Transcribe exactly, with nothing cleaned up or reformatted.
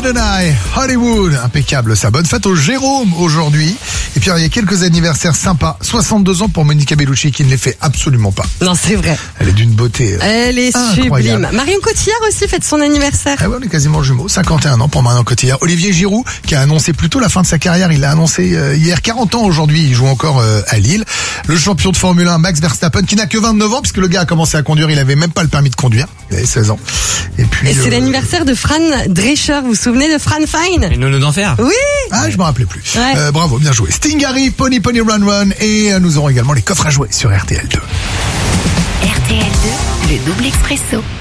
Adonai, Hollywood, impeccable ça. Bonne fête au Jérôme aujourd'hui. Et puis il y a quelques anniversaires sympas. soixante-deux ans pour Monica Bellucci qui ne les fait absolument pas. Non, c'est vrai. Elle est d'une beauté Elle est incroyable. sublime. Marion Cotillard aussi fête son anniversaire. Ah ouais, on est quasiment jumeaux. cinquante et un ans pour Marion Cotillard. Olivier Giroud qui a annoncé plutôt la fin de sa carrière. Il l'a annoncé euh, hier. quarante ans aujourd'hui. Il joue encore euh, à Lille. Le champion de Formule un Max Verstappen qui n'a que vingt-neuf ans puisque le gars a commencé à conduire. Il avait même pas le permis de conduire. Il avait seize ans. Et puis. Et c'est euh, l'anniversaire de Fran Drescher. Vous vous souvenez de Fran Fine? Et Nono d'enfer. Oui. Ah, je me rappelais plus. Ouais. Euh, bravo, bien joué. Sting arrive, Pony Pony Run Run et euh, nous aurons également les coffres à jouer sur R T L deux. R T L deux, le double expresso.